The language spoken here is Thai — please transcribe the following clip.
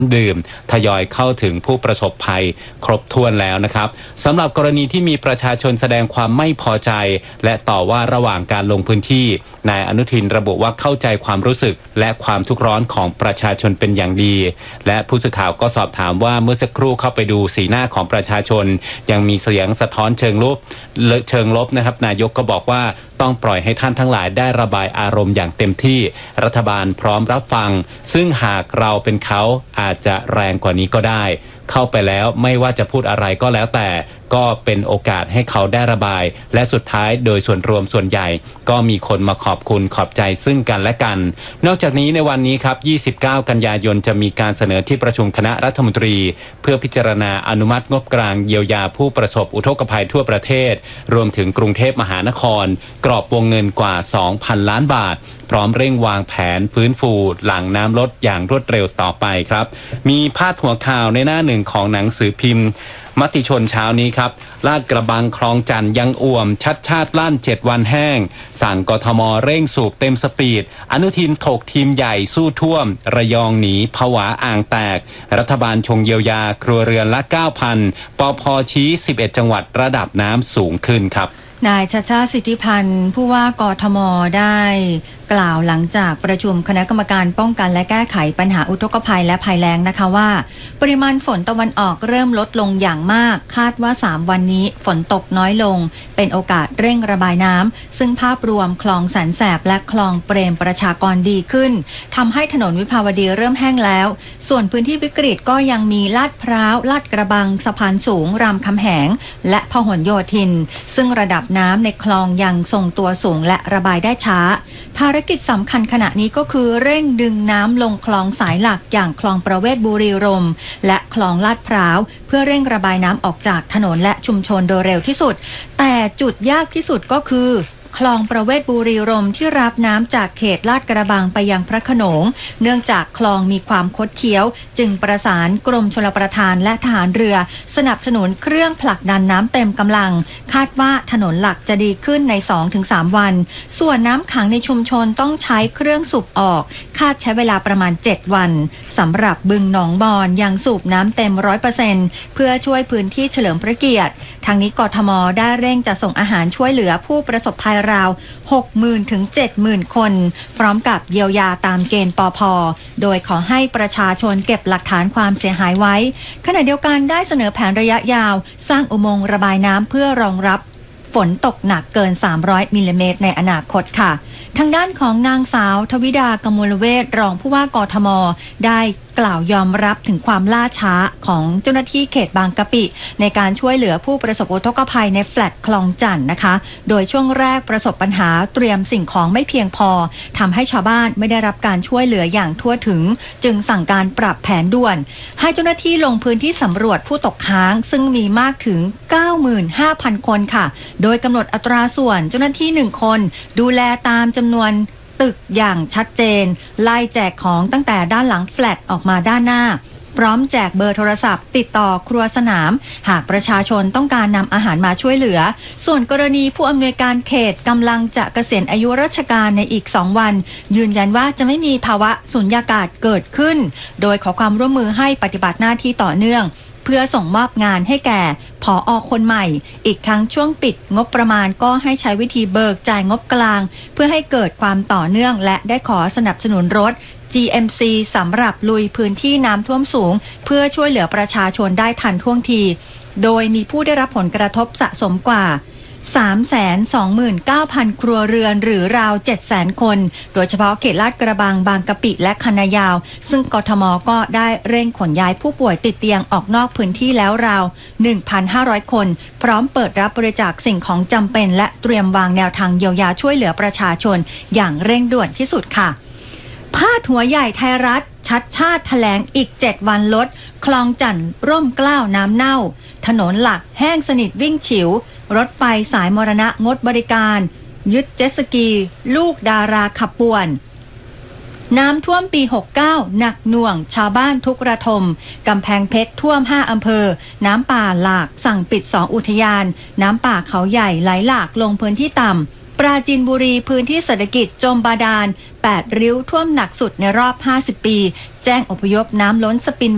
ดื่มทยอยเข้าถึงผู้ประสบภัยครบถ้วนแล้วนะครับสำหรับกรณีที่มีประชาชนแสดงความไม่พอใจและต่อว่าระหว่างการลงพื้นที่นายอนุทินระบุว่าเข้าใจความรู้สึกและความทุกข์ร้อนของประชาชนเป็นอย่างดีและผู้สื่อข่าวก็สอบถามว่าเมื่อสักครู่เข้าไปดูสีหน้าของประชาชนยังมีเสียงสะท้อนเชิงลบนะครับนายกก็บอกว่าต้องปล่อยให้ท่านทั้งหลายได้ระบายอารมณ์อย่างเต็มที่รัฐบาลพร้อมรับฟังซึ่งหากเราเป็นเขาอาจจะแรงกว่านี้ก็ได้เข้าไปแล้วไม่ว่าจะพูดอะไรก็แล้วแต่ก็เป็นโอกาสให้เขาได้ระบายและสุดท้ายโดยส่วนรวมส่วนใหญ่ก็มีคนมาขอบคุณขอบใจซึ่งกันและกันนอกจากนี้ในวันนี้ครับ29กันยายนจะมีการเสนอที่ประชุมคณะรัฐมนตรีเพื่อพิจารณาอนุมัติงบกลางเยียวยาผู้ประสบอุทกภัยทั่วประเทศรวมถึงกรุงเทพมหานครกรอบวงเงินกว่า 2,000 ล้านบาทพร้อมเร่งวางแผนฟื้นฟูหลังน้ำลดอย่างรวดเร็วต่อไปครับมีพาดหัวข่าวในหน้าหนึ่งของหนังสือพิมพ์มติชนเช้านี้ครับลาดกระบังคลองจันทร์ยังอ่วมชัดชาติลั่น7วันแห้งสั่งกทมเร่งสูบเต็มสปีดอนุทินถกทีมใหญ่สู้ท่วมระยองหนีผวาอ่างแตกรัฐบาลชงเยียวยาครัวเรือนละ 9,000 ปพ.ชี้11จังหวัดระดับน้ำสูงขึ้นครับนายชาติชาติสิทธิพันธ์ผู้ว่ากทมได้กล่าวหลังจากประชุมคณะกรรมการป้องกันและแก้ไขปัญหาอุทกภัยและภัยแล้งนะคะว่าปริมาณฝนตะวันออกเริ่มลดลงอย่างมากคาดว่า3วันนี้ฝนตกน้อยลงเป็นโอกาสเร่งระบายน้ำซึ่งภาพรวมคลองแสนแสบและคลองเปรมประชากรดีขึ้นทำให้ถนนวิภาวดีเริ่มแห้งแล้วส่วนพื้นที่วิกฤตก็ยังมีลาดพร้าวลาดกระบังสะพานสูงรามคำแหงและพหลโยธินซึ่งระดับน้ำในคลองยังทรงตัวสูงและระบายได้ช้าภารกิจสำคัญขณะนี้ก็คือเร่งดึงน้ำลงคลองสายหลักอย่างคลองประเวศบุรีรมย์และคลองลาดพร้าวเพื่อเร่งระบายน้ำออกจากถนนและชุมชนโดยเร็วที่สุดแต่จุดยากที่สุดก็คือคลองประเวศบุรีรมย์ที่รับน้ำจากเขตลาดกระบังไปยังพระโขนงเนื่องจากคลองมีความคดเคี้ยวจึงประสานกรมชลประทานและทหารเรือสนับสนุนเครื่องผลักดันน้ำเต็มกำลังคาดว่าถนนหลักจะดีขึ้นใน 2-3 วันส่วนน้ำขังในชุมชนต้องใช้เครื่องสูบออกคาดใช้เวลาประมาณ7วันสำหรับบึงหนองบอนยังสูบน้ำเต็ม 100% เพื่อช่วยพื้นที่เฉลิมพระเกียรติทางนี้กทมได้เร่งจะส่งอาหารช่วยเหลือผู้ประสบภัยราว 60,000 ถึง 70,000 คนพร้อมกับเยียวยาตามเกณฑ์ปพ.โดยขอให้ประชาชนเก็บหลักฐานความเสียหายไว้ขณะเดียวกันได้เสนอแผนระยะยาวสร้างอุโมงค์ระบายน้ำเพื่อรองรับฝนตกหนักเกิน300มิลลิเมตรในอนาคตค่ะทางด้านของนางสาวทวิดากมลเวชรองผู้ว่ากทมได้กล่าวยอมรับถึงความล่าช้าของเจ้าหน้าที่เขตบางกะปิในการช่วยเหลือผู้ประสบอุทกภัยในแฟลตคลองจันทน์นะคะโดยช่วงแรกประสบปัญหาเตรียมสิ่งของไม่เพียงพอทำให้ชาวบ้านไม่ได้รับการช่วยเหลืออย่างทั่วถึงจึงสั่งการปรับแผนด่วนให้เจ้าหน้าที่ลงพื้นที่สำรวจผู้ตกค้างซึ่งมีมากถึง 95,000 คนค่ะโดยกำหนดอัตราส่วนเจ้าหน้าที่1คนดูแลตามจำนวนตึกอย่างชัดเจนไล่แจกของตั้งแต่ด้านหลังแฟลตออกมาด้านหน้าพร้อมแจกเบอร์โทรศัพท์ติดต่อครัวสนามหากประชาชนต้องการนำอาหารมาช่วยเหลือส่วนกรณีผู้อำนวยการเขตกำลังจะเกษียณอายุราชการในอีก2วันยืนยันว่าจะไม่มีภาวะสุญญากาศเกิดขึ้นโดยขอความร่วมมือให้ปฏิบัติหน้าที่ต่อเนื่องเพื่อส่งมอบงานให้แก่ผอ.คนใหม่อีกทั้งช่วงปิดงบประมาณก็ให้ใช้วิธีเบิกจ่ายงบกลางเพื่อให้เกิดความต่อเนื่องและได้ขอสนับสนุนรถ GMC สำหรับลุยพื้นที่น้ำท่วมสูงเพื่อช่วยเหลือประชาชนได้ทันท่วงทีโดยมีผู้ได้รับผลกระทบสะสมกว่า329,000 ครัวเรือนหรือราว 700,000 คนโดยเฉพาะเขตลาดกระบังบางกะปิและคันนายาวซึ่งกทมก็ได้เร่งขนย้ายผู้ป่วยติดเตียงออกนอกพื้นที่แล้วราว 1,500 คนพร้อมเปิดรับบริจาคสิ่งของจำเป็นและเตรียมวางแนวทางเยียวยาช่วยเหลือประชาชนอย่างเร่งด่วนที่สุดค่ะพาดหัวใหญ่ไทยรัฐชัดชาติแถลงอีก7วันลดคลองจันทน์ร่มเกล้าน้ำเน่าถนนหลักแห้งสนิทวิ่งฉิวรถไฟสายมรณะงดบริการยึดเจ็ตสกีลูกดาราขับป่วนน้ำท่วมปี69หนักหน่วงชาวบ้านทุกระทมกำแพงเพชรท่วม5อำเภอน้ำป่าหลากสั่งปิด2อุทยานน้ำป่าเขาใหญ่ไหลหลากลงพื้นที่ต่ำปราจีนบุรีพื้นที่เศรษฐกิจจมบาดาล8ริ้วท่วมหนักสุดในรอบ50ปีแจ้งอพยพน้ำล้นสปิน